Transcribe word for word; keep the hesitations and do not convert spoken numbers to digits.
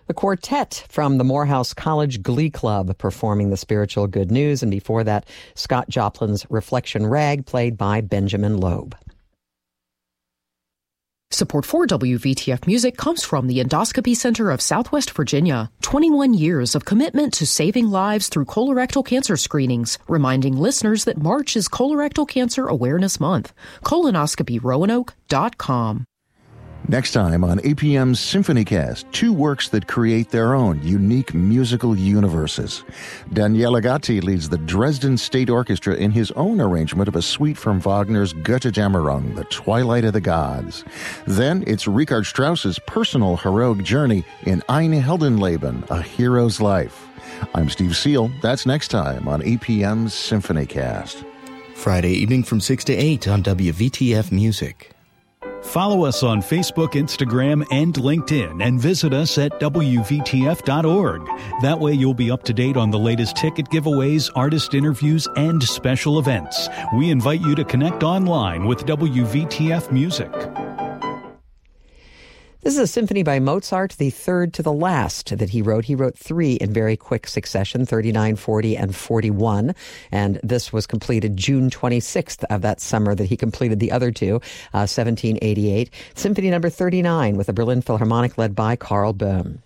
The quartet from the Morehouse College Glee Club performing the spiritual good news. And before that, Scott Joplin's Reflection Rag, played by Benjamin Loeb. Support for W V T F Music comes from the Endoscopy Center of Southwest Virginia. twenty-one years of commitment to saving lives through colorectal cancer screenings, reminding listeners that March is Colorectal Cancer Awareness Month. colonoscopy roanoke dot com. Next time on A P M's SymphonyCast, two works that create their own unique musical universes. Daniele Gatti leads the Dresden State Orchestra in his own arrangement of a suite from Wagner's Götterdämmerung, The Twilight of the Gods. Then it's Richard Strauss's personal heroic journey in Ein Heldenleben, A Hero's Life. I'm Steve Seal. That's next time on A P M's SymphonyCast. Friday evening from six to eight on W V T F Music. Follow us on Facebook, Instagram, and LinkedIn, and visit us at W V T F dot org. That way you'll be up to date on the latest ticket giveaways, artist interviews, and special events. We invite you to connect online with W V T F Music. This is a symphony by Mozart, the third to the last that he wrote. He wrote three in very quick succession, thirty-nine, forty, and forty-one. And this was completed June twenty-sixth of that summer that he completed the other two, uh, seventeen eighty-eight. Symphony number thirty-nine with the Berlin Philharmonic led by Karl Böhm.